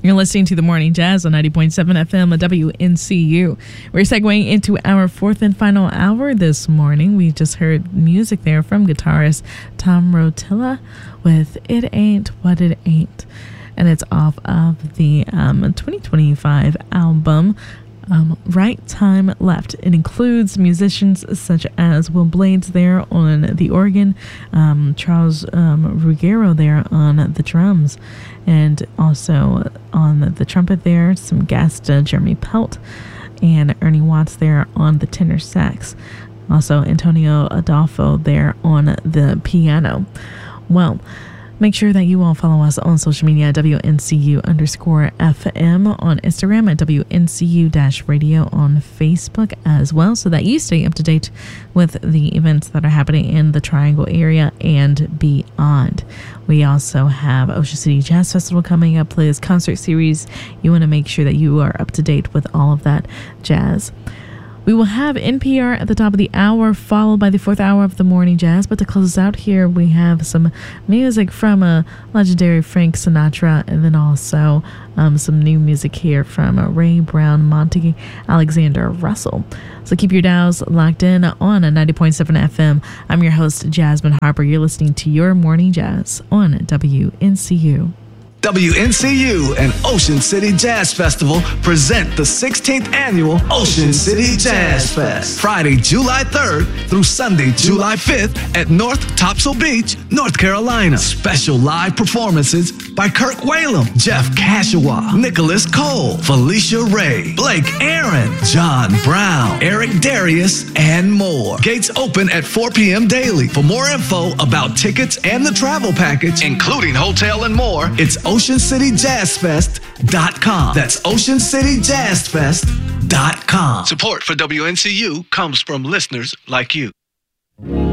You're listening to the Morning Jazz on 90.7 FM WNCU. We're segueing into our fourth and final hour this morning. We just heard music there from guitarist Tom Rotella with It Ain't What It Ain't. And it's off of the 2025 album Right Time Left. It includes musicians such as Will Blades there on the organ, Charles Ruggiero there on the drums, and also on the trumpet there, some guest Jeremy Pelt, and Ernie Watts there on the tenor sax. Also Antonio Adolfo there on the piano. Well, make sure that you all follow us on social media at WNCU_FM on Instagram, at WNCU-radio on Facebook as well, so that you stay up to date with the events that are happening in the Triangle area and beyond. We also have Ocean City Jazz Festival coming up, this concert series. You want to make sure that you are up to date with all of that jazz. We will have NPR at the top of the hour, followed by the fourth hour of the Morning Jazz. But to close us out here, we have some music from legendary Frank Sinatra, and then also some new music here from Ray Brown, Monty Alexander Russell. So keep your dials locked in on 90.7 FM. I'm your host, Jasmine Harper. You're listening to your Morning Jazz on WNCU. WNCU and Ocean City Jazz Festival present the 16th annual Ocean City Jazz Fest. Friday, July 3rd through Sunday, July 5th at North Topsail Beach, North Carolina. Special live performances by Kirk Whalum, Jeff Kashawa, Nicholas Cole, Felicia Ray, Blake Aaron, John Brown, Eric Darius, and more. Gates open at 4 p.m. daily. For more info about tickets and the travel package, including hotel and more, it's OceanCityJazzFest.com. That's OceanCityJazzFest.com. Support for WNCU comes from listeners like you.